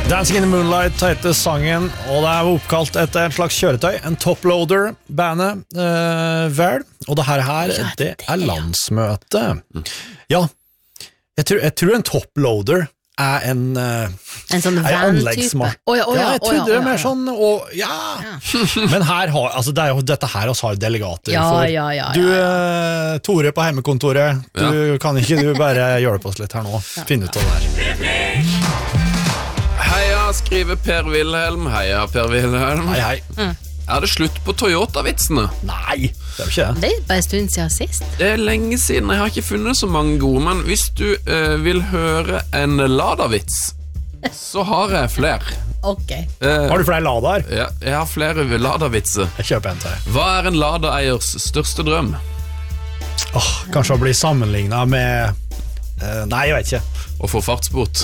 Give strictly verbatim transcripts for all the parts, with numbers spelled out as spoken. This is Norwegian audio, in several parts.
Dancing in the Moonlight heter sangen, og det er oppkalt etter en slags kjøretøy, en toploader, bandet, uh, vel, og det her, her ja, det er landsmøte. Ja, jeg tror, jeg tror en toploader er en, uh, en sånn van-type. Oh, ja, oh, ja, jeg trodde oh, ja, det var mer sånn, og, ja. ja. Men her har, altså det er jo dette her oss har delegater ja, for. Ja, ja, ja, du, ja. Uh, Tore på hjemmekontoret, du ja. kan ikke du bare hjelpe oss litt her nå, ja. finne ut av det her. Heia, skriver Per Wilhelm. Heia, Per Wilhelm. Hei, hei. Mm. Er det slutt på Toyota-vitsene? Nei, det er jo ikke det. Det er bare en stund siden sist. Det er lenge siden, jeg har ikke funnet så mange gode, men hvis du uh, vil høre en Lada-vits, så har jeg flere. Ok. Uh, har du flere Ladaer? Ja, jeg har flere Lada-vitser. Jeg kjøper en til. Hva er en Lada-eiers største drøm? Oh, kanskje å bli sammenlignet med... Uh, nei, jeg vet ikke. Å få fartsbot.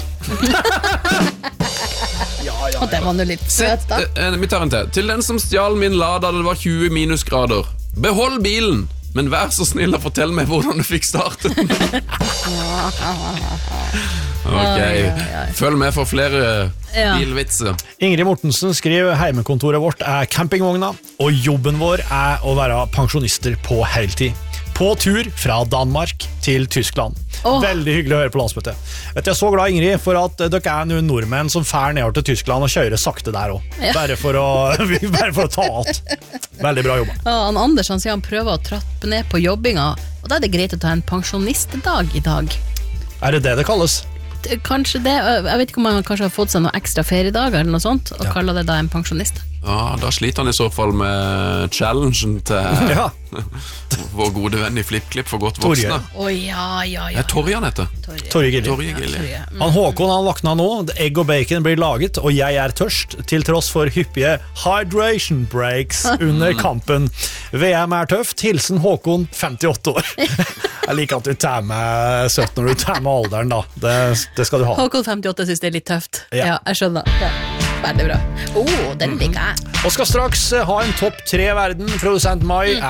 Ja, ja, ja. Og det var noe litt søt da. Eh, vi tar en til. Til den som stjal min Lada da det var tjue minusgrader. Behold bilen, men vær så snill å fortelle meg hvordan du fikk starten. Ok, følg med for flere ja. bilvitser. Ingrid Mortensen skriver heimekontoret vårt er campingvogna, og jobben vår er å være pensjonister på heltid. På tur fra Danmark til Tyskland. Oh. Veldig hyggelig å høre på landsmøtet. Vet du, jeg er så glad, Ingrid, for at dere er noen nordmenn som fær nedover til Tyskland og kjører sakte der også. Ja. Bare, for å, bare for å ta alt. Veldig bra jobba. Ja, han Anders han sier han prøver å trappe ned på jobbinga, og da er det greit å ta en pensjonistdag i dag. Er det det det kalles? Kanskje det, jeg vet ikke om han kanskje har fått seg noen ekstra feriedager eller noe sånt, og ja. kaller det da en pensjonist. Ja, da sliter han i så fall med challengen til ja. vår gode venn i FlippKlipp for godt voksne. Å oh, ja, ja, ja. Det er Torjan heter. Torje Gilli. Ja, mm. Han Håkon han vakna nå, egg og bacon blir laget, og jeg er tørst, til tross for hyppige hydration breaks under kampen. V M er tøft, hilsen Håkon, femtiåtte år. Jeg liker at du tar med sytten når du tar med alderen da. Det, det skal du ha. Håkon femtiåtte synes det er litt tøft. Ja, ja jeg skjønner. Ja. Veldig bra. Åh, oh, den liker jeg. Og skal straks ha en topp tre verden. Produsent Mai